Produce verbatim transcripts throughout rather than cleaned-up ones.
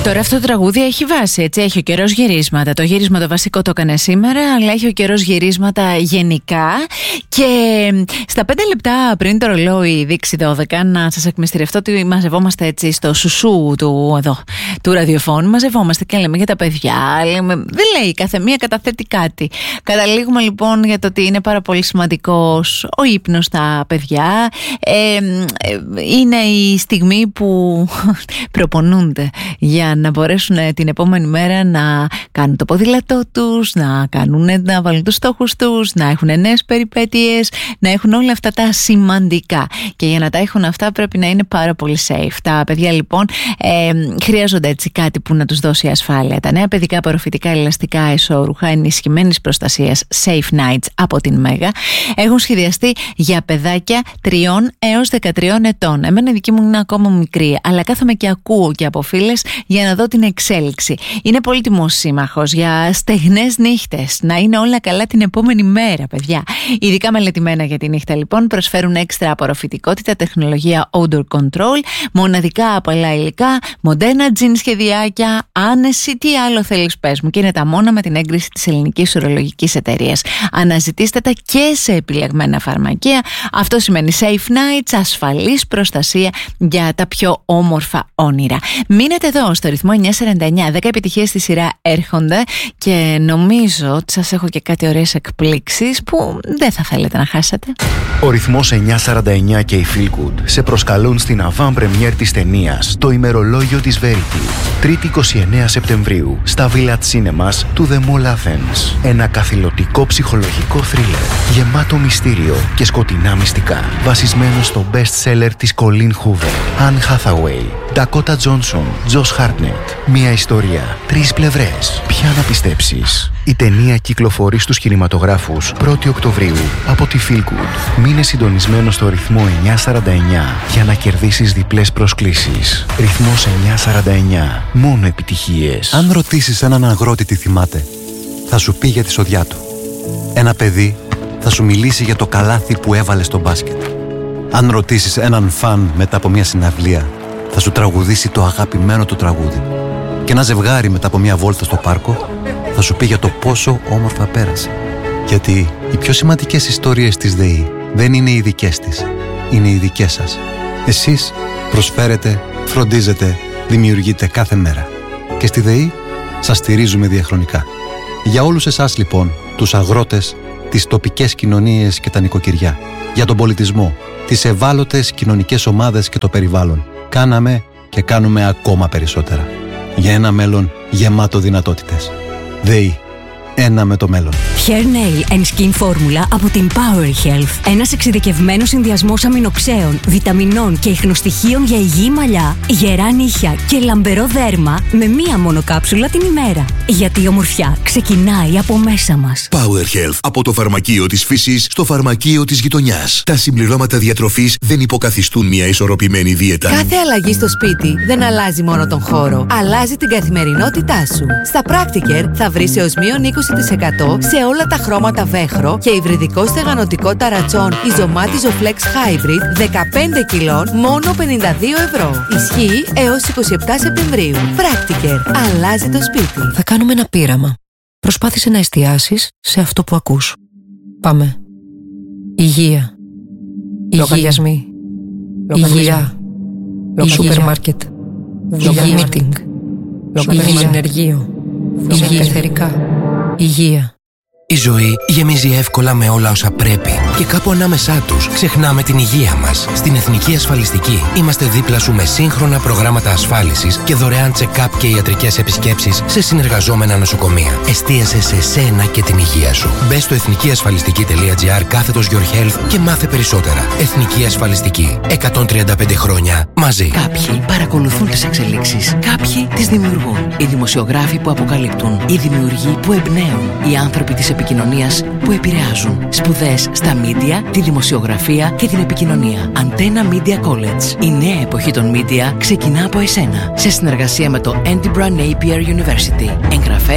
Τώρα αυτό το τραγούδι έχει βάση, έτσι, έχει ο καιρός γυρίσματα. Το γύρισμα το βασικό το έκανε σήμερα, αλλά έχει ο καιρός γυρίσματα γενικά. Και στα πέντε λεπτά πριν το ρολόι δείξει δώδεκα, να σας εκμυστηρευτώ ότι μαζευόμαστε έτσι στο σουσού του, εδώ, του ραδιοφώνου. Μαζευόμαστε και λέμε για τα παιδιά, λέμε, δεν λέει, κάθε μία καταθέτει κάτι. Καταλήγουμε λοιπόν για το ότι είναι πάρα πολύ σημαντικός ο ύπνος στα παιδιά. Ε, είναι η στιγμή που προπονούνται για να μπορέσουν την επόμενη μέρα να κάνουν το ποδήλατό τους, να, κάνουν, να βάλουν τους στόχους τους, να έχουν νέες περιπέτειες, να έχουν όλα αυτά τα σημαντικά. Και για να τα έχουν αυτά πρέπει να είναι πάρα πολύ safe. Τα παιδιά λοιπόν ε, χρειάζονται έτσι κάτι που να τους δώσει ασφάλεια. Τα νέα παιδικά απορροφητικά ελαστικά ισόρουχα ενισχυμένης προστασίας Safe Nights από την Μέγα έχουν σχεδιαστεί για παιδάκια τριών έως δεκατριών ετών. Εμένα η δική μου είναι ακόμα μικρή, αλλά κάθομαι και ακούω και από φίλες για να δω την εξέλιξη. Είναι πολύτιμος σύμμαχος για στεγνές νύχτες, να είναι όλα καλά την επόμενη μέρα, παιδιά. Ειδικά μελετημένα για τη νύχτα λοιπόν, προσφέρουν έξτρα απορροφητικότητα, τεχνολογία odor control, μοναδικά απαλά υλικά, μοντέρνα τζιν σχεδιάκια, άνεση, τι άλλο θέλεις πες μου, και είναι τα μόνα με την έγκριση της Ελληνικής Ουρολογικής Εταιρείας. Αναζητήστε τα και σε επιλεγμένα φαρμακεία. Αυτό σημαίνει safe nights, ασφαλής προστασία για τα πιο όμορφα όνειρα. Μείνετε εδώ στο ρυθμό εννιά σαράντα εννιά, δέκα επιτυχίες στη σειρά έρχονται και νομίζω ότι σας έχω και κάτι ωραίες εκπλήξεις που δεν θα θέλετε να χάσετε. Ο ρυθμός εννιά σαράντα εννιά και η Feel Good σε προσκαλούν στην avant-première της ταινίας «Το ημερολόγιο της Verity». Τρίτη εικοστή ενάτη Σεπτεμβρίου στα Village Cinemas του The Mall Athens. Ένα καθηλωτικό ψυχολογικό θρίλερ γεμάτο μυστήριο και σκοτεινά μυστικά, βασισμένο στο best seller της Colleen Hoover, Anne Hathaway, Dakota Johnson, Josh Hartnett. Μια ιστορία, τρεις πλευρές. Ποια να πιστέψεις? Η ταινία κυκλοφορεί στους κινηματογράφους πρώτη Οκτωβρίου από τη Feel Good. Μείνε συντονισμένο στο ρυθμό εννιά σαράντα εννιά για να κερδίσεις διπλές προσκλήσεις. Ρυθμός εννιά σαράντα εννιά. Μόνο επιτυχίες. Αν ρωτήσεις έναν αγρότη τι θυμάται, θα σου πει για τη σοδιά του. Ένα παιδί θα σου μιλήσει για το καλάθι που έβαλε στο μπάσκετ. Αν ρωτήσεις έναν φαν μετά από μια συναυλία, θα σου τραγουδήσει το αγαπημένο του τραγούδι. Και ένα ζευγάρι μετά από μια βόλτα στο πάρκο θα σου πει για το πόσο όμορφα πέρασε. Γιατί οι πιο σημαντικές ιστορίες της ΔΕΗ δεν είναι οι δικές της, είναι οι δικές σας. Εσείς προσφέρετε, φροντίζετε, δημιουργείτε κάθε μέρα. Και στη ΔΕΗ σας στηρίζουμε διαχρονικά. Για όλους εσάς λοιπόν, τους αγρότες, τις τοπικές κοινωνίες και τα νοικοκυριά, για τον πολιτισμό, τις ευάλωτες κοινωνικές ομάδες και το περιβάλλον, κάναμε και κάνουμε ακόμα περισσότερα. Για ένα μέλλον γεμάτο δυνατότητες. ΔΕΗ. Ένα με το μέλλον. Hair Nail and Skin Formula από την Power Health. Ένας εξειδικευμένος συνδυασμός αμινοξέων, βιταμινών και ιχνοστοιχείων για υγιή μαλλιά, γερά νύχια και λαμπερό δέρμα με μία μόνο κάψουλα την ημέρα. Γιατί η ομορφιά ξεκινάει από μέσα μας. Power Health. Από το φαρμακείο της φύσης στο φαρμακείο της γειτονιάς. Τα συμπληρώματα διατροφής δεν υποκαθιστούν μια ισορροπημένη δίαιτα. Κάθε αλλαγή στο σπίτι δεν αλλάζει μόνο τον χώρο, αλλάζει την καθημερινότητά σου. Στα Practicare θα βρεις έως μείον είκοσι τοις εκατό σε όλα τα χρώματα βέχρο και υβριδικό στεγανοτικό ταρατσόν Ιζωμάτιζο Flex Hybrid δεκαπέντε κιλών μόνο πενήντα δύο ευρώ. Ισχύει έως είκοσι επτά Σεπτεμβρίου. Practicare. Αλλάζει το σπίτι. Θα κάνουμε ένα πείραμα. Προσπάθησε να εστιάσεις σε αυτό που ακούς. Πάμε. Υγεία. Λογαριασμοί. Υγεία. Σούπερ μάρκετ. Υγεία meeting. Υγεία συνεργείο. Υγεία εθερικά. Υγεία. Η ζωή γεμίζει εύκολα με όλα όσα πρέπει και κάπου ανάμεσά τους ξεχνάμε την υγεία μας. Στην Εθνική Ασφαλιστική είμαστε δίπλα σου με σύγχρονα προγράμματα ασφάλισης και δωρεάν check-up και ιατρικές επισκέψεις σε συνεργαζόμενα νοσοκομεία. Εστίασε σε σένα και την υγεία σου. Μπες στο εθνικιασφαλιστική.gr κάθετος Your Health και μάθε περισσότερα. Εθνική Ασφαλιστική. εκατόν τριάντα πέντε χρόνια μαζί. Κάποιοι παρακολουθούν τις εξελίξεις. Κάποιοι τις δημιουργούν. Οι δημοσιογράφοι που αποκαλύπτουν. Οι δημιουργοί που εμπνέουν. Οι άνθρωποι της επικοινωνίας που επηρεάζουν. Σπουδές στα μίντια, τη δημοσιογραφία και την επικοινωνία. Antenna Media College. Η νέα εποχή των μίντια ξεκινά από εσένα. Σε συνεργασία με το Edinburgh Napier University. Εγγραφές στο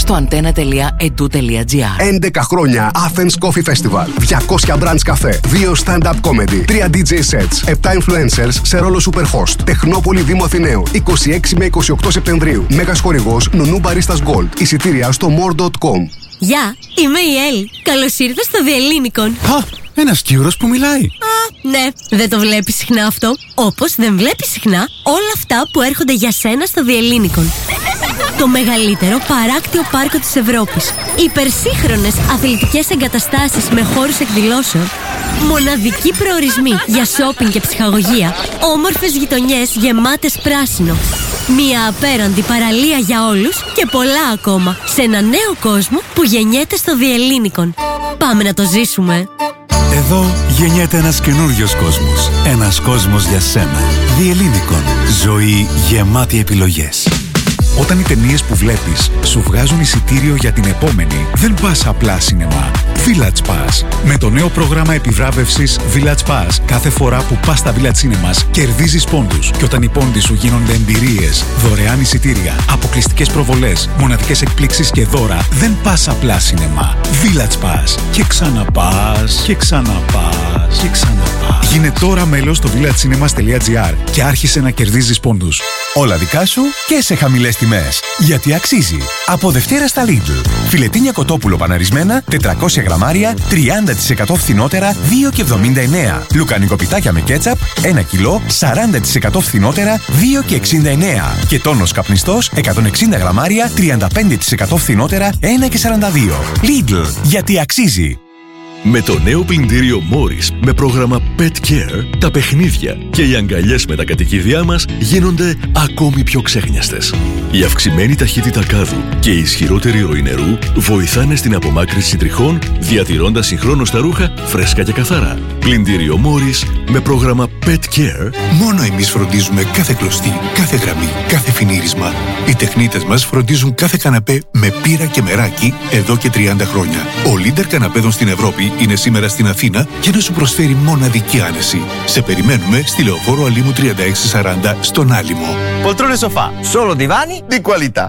στο αντένα τελεία εντού τελεία τζι άρ. έντεκα χρόνια Athens Coffee Festival. διακόσια branch καφέ, δύο stand-up comedy, τρία ντι τζέι sets, επτά influencers σε ρόλο superhost. Τεχνόπολη Δήμου Αθηναίου, είκοσι έξι με είκοσι οκτώ Σεπτεμβρίου. Μέγας χορηγός Νουνού Baristas Gold. Εισιτήρια στο more τελεία com. Γεια, είμαι η Έλλη. Καλώς ήρθες στο Διελλήνικον. Α, ένας Κύρος που μιλάει. Α, ναι, δεν το βλέπεις συχνά αυτό. Όπως δεν βλέπεις συχνά όλα αυτά που έρχονται για σένα στο Διελλήνικον. Το μεγαλύτερο παράκτιο πάρκο της Ευρώπης. Υπερσύγχρονες αθλητικές εγκαταστάσεις με χώρους εκδηλώσεων. Μοναδικοί προορισμοί για σόπινγκ και ψυχαγωγία. Όμορφες γειτονιές γεμάτες πράσινο. Μια απέραντη παραλία για όλους και πολλά ακόμα. Σε ένα νέο κόσμο που γεννιέται στο Διελλήνικον. Πάμε να το ζήσουμε. Εδώ γεννιέται ένας καινούριος κόσμος. Ένας κόσμος για σένα. Διελλήνικον. Ζωή γεμάτη επιλογές. Όταν οι ταινίες που βλέπεις σου βγάζουν εισιτήριο για την επόμενη, δεν πας απλά σινεμά. Village Pass. Με το νέο πρόγραμμα επιβράβευσης Village Pass, κάθε φορά που πας στα Village Cinemas, κερδίζεις πόντους. Και όταν οι πόντοι σου γίνονται εμπειρίες, δωρεάν εισιτήρια, αποκλειστικές προβολές, μοναδικές εκπλήξεις και δώρα, δεν πας απλά σινεμά. Village Pass. Και ξαναπάς, και ξαναπάς, και ξαναπάς. Γίνε τώρα μέλος στο village cinemas τελεία τζι άρ και άρχισε να κερδίζεις πόντους. Όλα δικά σου και σε χαμηλές τιμές. Γιατί αξίζει. Από Δευτέρα στα Lidl. Φιλετίνια κοτόπουλο παναρισμένα, τετρακόσια γραμμάρια, τριάντα τοις εκατό φθηνότερα, δύο και εβδομήντα εννέα. Λουκανικοπιτάκια με κέτσαπ, ένα κιλό, σαράντα τοις εκατό φθηνότερα, δύο και εξήντα εννέα. Και τόνος καπνιστός, εκατόν εξήντα γραμμάρια, τριάντα πέντε τοις εκατό φθηνότερα, ένα και σαράντα δύο. Lidl. Γιατί αξίζει. Με το νέο πλυντήριο Morris με πρόγραμμα Pet Care, τα παιχνίδια και οι αγκαλιές με τα κατοικίδια μας γίνονται ακόμη πιο ξέχνιαστες. Η αυξημένη ταχύτητα κάδου και η ισχυρότερη ροή νερού βοηθάνε στην απομάκρυνση τριχών, διατηρώντας συγχρόνως τα ρούχα φρέσκα και καθαρά. Πλυντήριο Morris με πρόγραμμα Pet Care. Μόνο εμείς φροντίζουμε κάθε κλωστή, κάθε γραμμή, κάθε φινίρισμα. Οι τεχνίτες μας φροντίζουν κάθε καναπέ με πύρα και μεράκι εδώ και τριάντα χρόνια. Ο leader καναπέδων στην Ευρώπη είναι σήμερα στην Αθήνα για να σου προσφέρει μοναδική άνεση. Σε περιμένουμε στη Λεωφόρο Αλήμου τριάντα έξι σαράντα στον Άλυμο. Poltrone sofà, solo divani di qualità.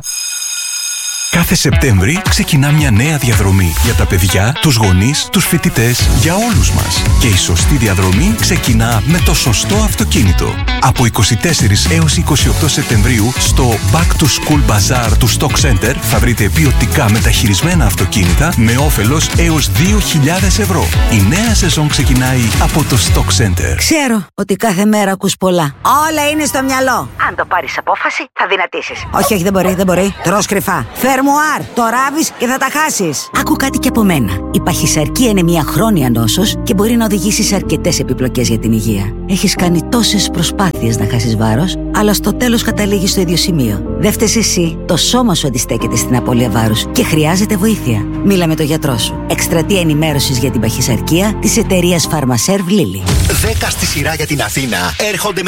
Κάθε Σεπτέμβρη ξεκινά μια νέα διαδρομή για τα παιδιά, τους γονείς, τους φοιτητές, για όλους μας. Και η σωστή διαδρομή ξεκινά με το σωστό αυτοκίνητο. Από είκοσι τέσσερις έως είκοσι οκτώ Σεπτεμβρίου στο Back to School Bazaar του Stock Center θα βρείτε ποιοτικά μεταχειρισμένα αυτοκίνητα με όφελος έως δύο χιλιάδες ευρώ. Η νέα σεζόν ξεκινάει από το Stock Center. Ξέρω ότι κάθε μέρα ακούς πολλά. Όλα είναι στο μυαλό. Αν το πάρεις απόφαση θα δυνατήσεις. Όχι, όχι, δεν μπορεί, δεν μπορεί. Τρως κρυφά. Φερμουάρ, το ράβεις και θα τα χάσεις. Άκου κάτι και από μένα. Η παχυσαρκία είναι μια χρόνια νόσος και μπορεί να οδηγήσει σε αρκετές επιπλοκές για την υγεία. Έχεις κάνει τόσες προσπάθειες να χάσεις βάρος, αλλά στο τέλος καταλήγεις στο ίδιο σημείο. Δεν φταίς εσύ, το σώμα σου αντιστέκεται στην απώλεια βάρους και χρειάζεται βοήθεια. Μίλα με τον γιατρό σου. Εκστρατεία ενημέρωσης για την παχυσαρκία της εταιρείας Pharmaserv Lilly. δέκα στη σειρά για την Αθήνα έρχονται με